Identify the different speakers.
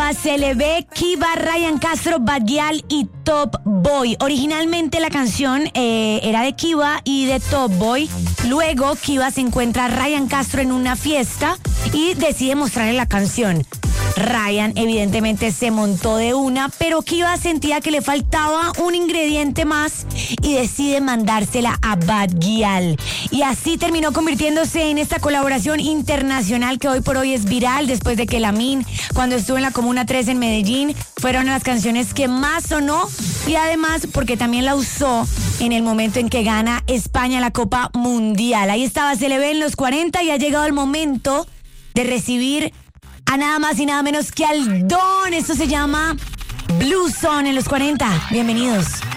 Speaker 1: estaba CLB, Kiva, Ryan Castro, Bad Gyal y Top Boy. Originalmente la canción era de Kiva y de Top Boy. Luego Kiva se encuentra a Ryan Castro en una fiesta y decide mostrarle la canción. Ryan evidentemente se montó de una, pero Kiva sentía que le faltaba un ingrediente más y decide mandársela a Bad Gyal. Y así terminó convirtiéndose en esta colaboración internacional que hoy por hoy es viral, después de que Lamin, cuando estuvo en la Comuna 3 en Medellín, fueron las canciones que más sonó, y además porque también la usó en el momento en que gana España la Copa Mundial. Ahí estaba CLB en los 40 y ha llegado el momento de recibir a nada más y nada menos que al Don. Esto se llama Blue Zone en los 40. Bienvenidos.